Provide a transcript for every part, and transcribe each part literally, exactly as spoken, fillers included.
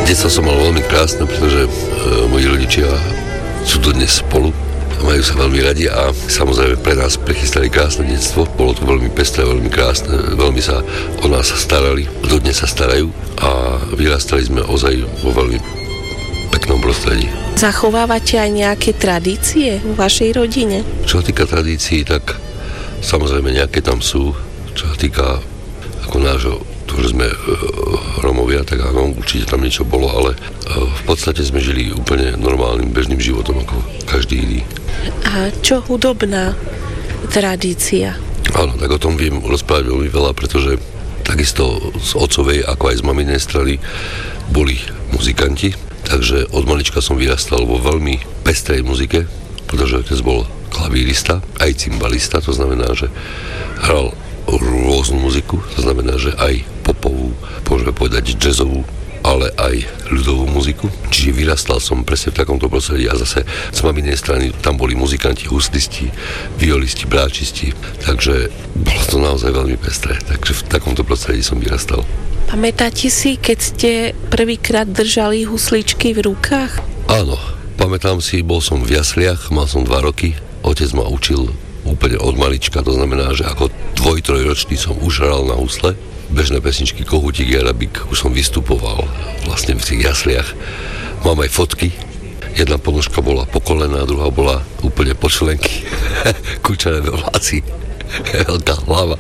Detstvo som mal veľmi krásne, pretože e, moji rodičia sú dodnes spolu a majú sa veľmi radi a samozrejme pre nás prichystali krásne detstvo. Bolo to veľmi pestré, veľmi krásne, veľmi sa o nás starali, dodnes sa starajú a vyrastali sme ozaj vo veľmi peknom prostredí. Zachovávate aj nejaké tradície v vašej rodine? Čo sa týka tradícií, tak samozrejme nejaké tam sú. Čo sa týka ako nášho, to, že sme e, Rómovia, tak áno, určite tam niečo bolo, ale e, v podstate sme žili úplne normálnym, bežným životom ako každý iný. A čo hudobná tradícia? Áno, tak o tom viem rozprávať veľmi veľa, pretože takisto z otcovej, ako aj z maminej strany boli muzikanti, takže od malička som vyrastal vo veľmi pestrej muzike, pretože otec bol klavírista, aj cymbalista, to znamená, že hral rôznu muziku, to znamená, že aj popovú, môžeme povedať jazzovú, ale aj ľudovú muziku. Čiže vyrastal som presne v takomto prostredí a zase z maminej strany tam boli muzikanti, huslisti, violisti, bráčisti, takže bolo to naozaj veľmi pestré, takže v takomto prostredí som vyrastal. Pamätáte si, keď ste prvýkrát držali husličky v rukách? Áno, pamätám si, bol som v jasliach, mal som dva roky, otec ma učil úplne od malička, to znamená, že ako dvoj, trojročný som už hral na husle. Bežné pesničky Kohútik Jarabík, už som vystupoval vlastne v tých jasliach. Mám aj fotky. Jedna ponožka bola po kolena, druhá bola úplne po členky. Kučané vláci, veľká hlava.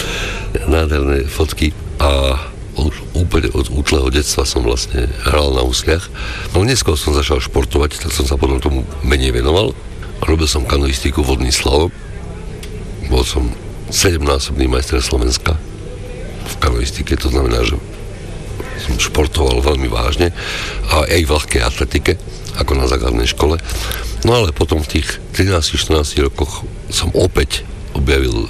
Nádherné fotky a už úplne od útleho detstva som vlastne hral na husliach. No neskôr som začal športovať, tak som sa potom tomu menej venoval. Robil som kanoistiku, vodný slalom. Bol som sedemnásobný majster Slovenska v kanoistike, to znamená, že som športoval veľmi vážne a aj v ľahkej atletike, ako na základnej škole. No ale potom v tých trinásť štrnásť rokoch som opäť objavil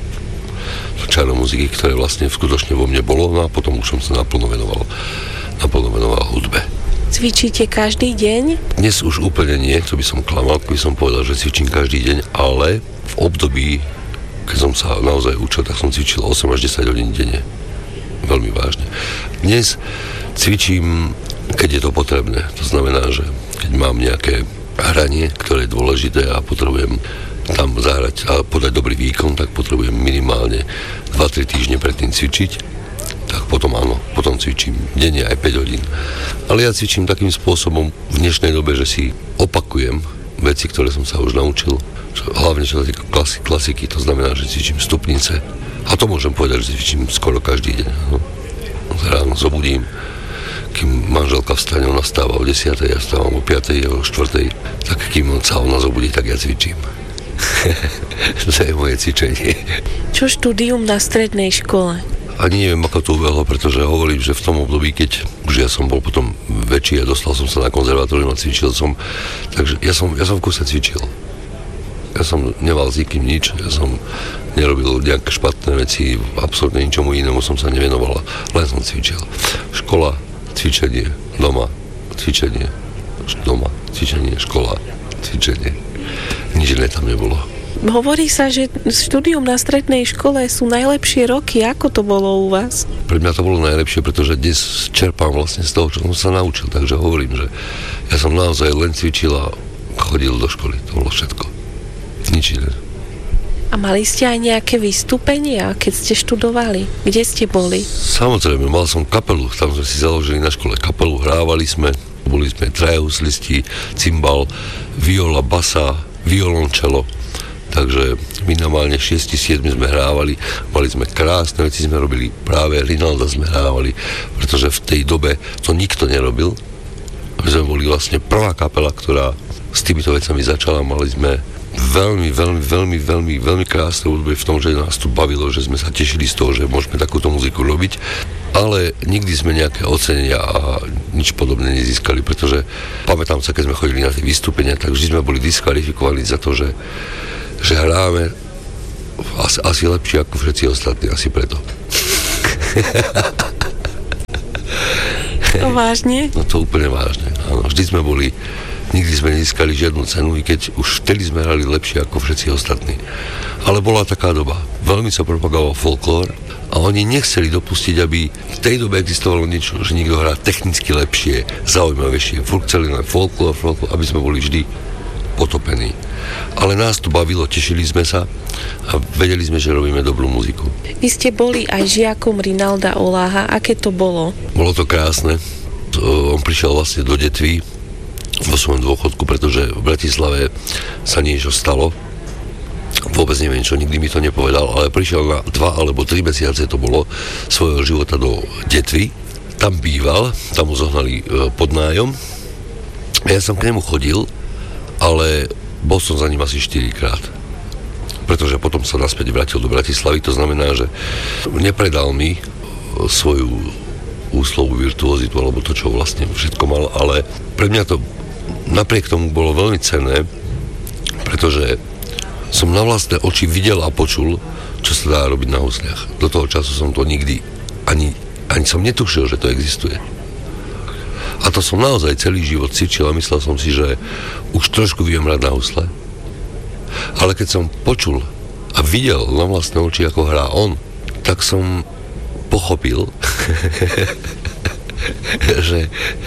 čaro muziky, ktoré vlastne skutočne vo mne bolo, no a potom už som sa naplno venoval, naplno venoval hudbe. Cvičíte každý deň? Dnes už úplne nie, to by som klamal, keby som povedal, že cvičím každý deň, ale v období, keď som sa naozaj učil, tak som cvičil osem až desať hodín denne. Veľmi vážne. Dnes cvičím, keď je to potrebné. To znamená, že keď mám nejaké hranie, ktoré je dôležité a potrebujem tam zahrať a podať dobrý výkon, tak potrebujem minimálne dva tri týždne predtým cvičiť. Tak potom áno, potom cvičím denne aj päť hodín. Ale ja cvičím takým spôsobom v dnešnej dobe, že si opakujem veci, ktoré som sa už naučil. Hlavne čo sa týka klasy, klasiky, to znamená, že cvičím stupnice. A to môžem povedať, že cvičím skoro každý deň. No. Ráno zobudím, kým manželka vstane, ona stáva o desiatej, ja vstávam o piatej, o štvrtej, tak kým sa ona zobudí, tak ja cvičím. To je moje cvičenie. Čo štúdium na strednej škole? Ani neviem, ako to ubehlo, pretože hovorím, že v tom období, keď už ja som bol potom väčší a dostal som sa na konzervatórium a cvičil som, takže ja som, ja som v kuse cvičil. Ja som nemal s nikým nič, ja som nerobil nejaké špatné veci, absolútne ničomu inému som sa nevenoval, len som cvičil. Škola, cvičenie, doma, cvičenie, doma, cvičenie, škola, cvičenie. Nič iné tam nebolo. Hovorí sa, že štúdium na strednej škole sú najlepšie roky. Ako to bolo u vás? Pre mňa to bolo najlepšie, pretože dnes čerpám vlastne z toho, čo som sa naučil. Takže hovorím, že ja som naozaj len cvičil a chodil do školy. To bolo všetko. Nič iné. A mali ste aj nejaké vystúpenia, keď ste študovali? Kde ste boli? Samozrejme, mal som kapelu. Tam sme si založili na škole kapelu, hrávali sme. Boli sme traja huslisti, cymbal, viola, basa, violončelo. Takže minimálne šesť sedem sme hrávali, mali sme krásne veci, sme robili, práve Rinalda sme hrávali, pretože v tej dobe to nikto nerobil. My sme boli vlastne prvá kapela, ktorá s týmito vecami začala, mali sme veľmi, veľmi, veľmi, veľmi, veľmi krásne hudby v tom, že nás tu bavilo, že sme sa tešili z toho, že môžeme takúto muziku robiť, ale nikdy sme nejaké ocenenia a nič podobné nezískali, pretože pamätám sa, keď sme chodili na tie vystúpenia, tak vždy sme boli diskvalifikovaní za to, že že hráme asi, asi lepšie ako všetci ostatní, asi preto. To vážne? No to úplne vážne, áno. Vždy sme boli, nikdy sme nezískali žiadnu cenu, i keď už vtedy sme hrali lepšie ako všetci ostatní. Ale bola taká doba. Veľmi sa propagoval folklór A oni nechceli dopustiť, aby v tej dobe existovalo niečo, že niekto hrá technicky lepšie, zaujímavejšie. Furt chceli len folklór, folklór, aby sme boli vždy potopení. Ale nás to bavilo, tešili sme sa a vedeli sme, že robíme dobrú muziku. Vy ste boli aj žiakom Rinalda Oláha. Aké to bolo? Bolo to krásne. On prišiel vlastne do Detvy vo svojom dôchodku, pretože v Bratislave sa niečo stalo. Vôbec neviem čo, nikdy mi to nepovedal, ale prišiel na dva alebo tri mesiace, to bolo, svojho života do Detvy. Tam býval, tam mu zohnali pod nájom. Ja som k nemu chodil, ale bol som za ním asi štyrikrát. Pretože potom sa naspäť vrátil do Bratislavy, to znamená, že nepredal mi svoju úslovú virtuozitu, alebo to, čo vlastne všetko mal, ale pre mňa to napriek tomu bolo veľmi cenné, pretože som na vlastné oči videl a počul, čo sa dá robiť na husliach. Do toho času som to nikdy ani, ani som netušil, že to existuje. A to som naozaj celý život cvičil a myslel som si, že už trošku viem hrať na husle. Ale keď som počul a videl na vlastné oči, ako hrá on, tak som pochopil, že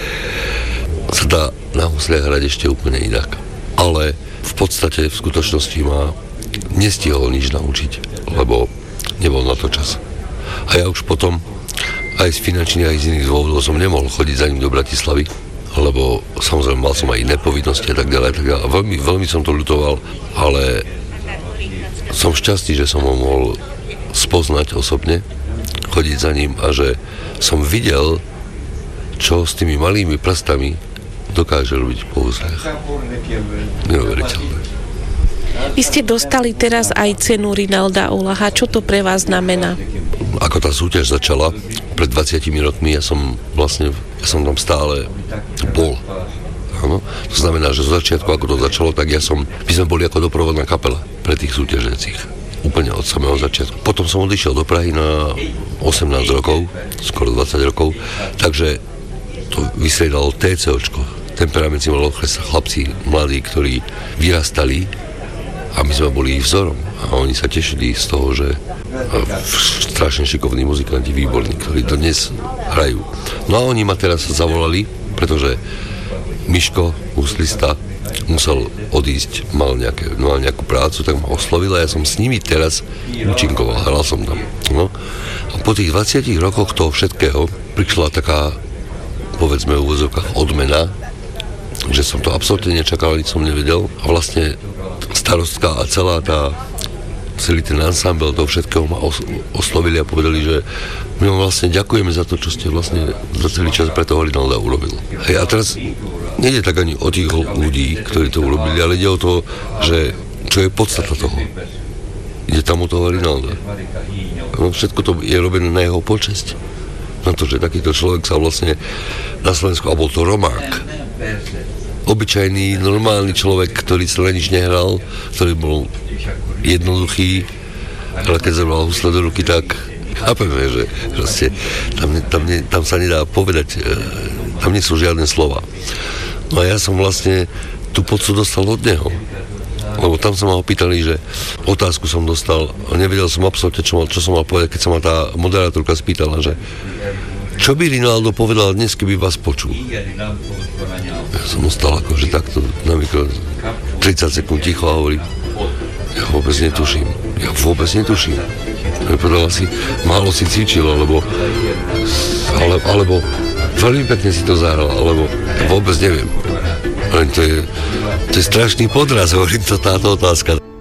sa dá na husliach hrať ešte úplne inak. Ale v podstate v skutočnosti ma nestihol nič naučiť, lebo nebol na to čas. A ja už potom aj z finančných, aj z iných dôvodov som nemohol chodiť za ním do Bratislavy, lebo samozrejme mal som aj iné povinnosti a tak ďalej, tak ďalej. Veľmi, veľmi som to ľutoval, ale som šťastný, že som ho mohol spoznať osobne, chodiť za ním a že som videl, čo s tými malými prstami dokáže robiť po husliach. Neuveriteľné. Vy ste dostali teraz aj cenu Rinalda Oláha. Čo to pre vás znamená? Ako tá súťaž začala pred dvadsiatimi rokmi, ja som vlastne, ja som tam stále bol. Áno? To znamená, že zo začiatku, ako to začalo, tak ja som, my sme boli ako doprovodná kapela pre tých súťažiacich. Úplne od samého začiatku. Potom som odišiel do Prahy na osemnásť rokov, skoro dvadsať rokov, takže to vystriedalo TCOčko. Temperament si mal orchestra, chlapci mladí, ktorí vyrastali a my sme boli ich vzorom. A oni sa tešili z toho, že strašne šikovní muzikanti, výborní, ktorí to dnes hrajú. No a oni ma teraz zavolali, pretože Miško, huslista, musel odísť, mal, nejaké, mal nejakú prácu, tak ma oslovil a ja som s nimi teraz účinkoval, hral som tam. No. A po tých dvadsiatich rokoch toho všetkého prišla taká, povedzme v úvodzovkách, odmena, že som to absolútne nečakal, nič som nevedel. A vlastne starostka a celá tá, celý ten ensemble toho všetkého ma os- oslovili a povedali, že my vám vlastne ďakujeme za to, čo ste vlastne za celý čas pre toho Rinalda urobil. Hej, a teraz nejde tak ani o tých ľudí, ktorí to urobili, ale ide o to, že čo je podstata toho. Ide tam o toho Rinalda. No, všetko to je robené na jeho počesť. Na to, že takýto človek sa vlastne na Slovensku, a bol to Romák, obyčajný, normálny človek, ktorý sa na nič nehral, ktorý bol jednoduchý, ale keď zabral husle do ruky, tak chápeme, že proste tam, tam, ne, tam sa nedá povedať, tam nie sú žiadne slova. No a ja som vlastne tú poctu dostal od neho. Lebo tam sa ma opýtali, že otázku som dostal a nevedel som absolútne, čo, mal, čo som mal povedať, keď sa ma tá moderátorka spýtala, že čo by Rinaldo povedal dnes, keby vás počul? Ja som ostal akože takto na mikro tridsať sekúnd ticho a hovorím, ja vôbec netuším, ja vôbec netuším. Ja povedal asi, málo si cvičil, alebo, ale, alebo veľmi pekne si to zahral, alebo ja vôbec neviem. Len to je, to je strašný podraz, hovorím to táto otázka.